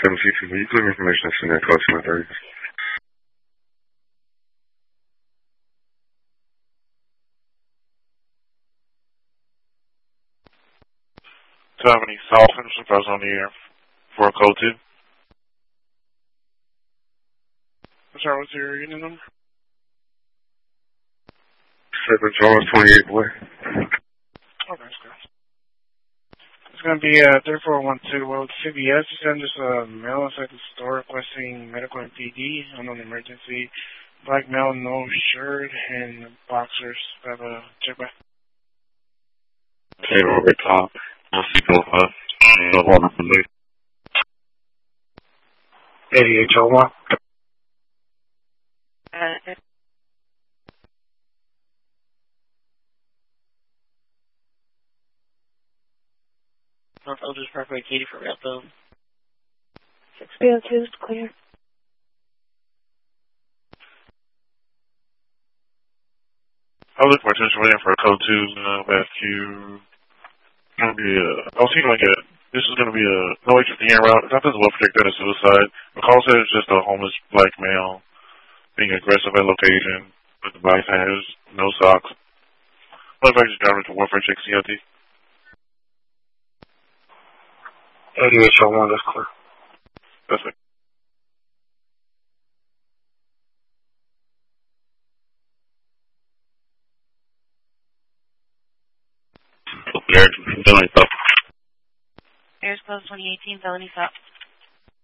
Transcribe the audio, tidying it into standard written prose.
762, will you put information in that call to my 30? 70 South Henderson, I was on the air for a code 2. I'm sorry, what's your unit number? 7 Charles 28, boy. Okay, that's good. It's going to be 3412. Well, CBS, you send us a mail inside the store requesting medical and PD on an emergency. Black male, no shirt, and boxers. Have a check back. Okay, Robert Top. I'll see you both. No water for me. 8801. North Eldridge Parkway, Katie for Rathbone. 602 is clear. I'll look for attention waiting for a code 2 rescue. I was thinking this is going to be a no HFDN route. It's not this well predicted as suicide. The call said it's just a homeless black male being aggressive at location with the bystanders, no socks. Motivated driver to warfare check CLT. 8801, that's clear. That's it. Felony stop. Airs Close 2018, felony stop.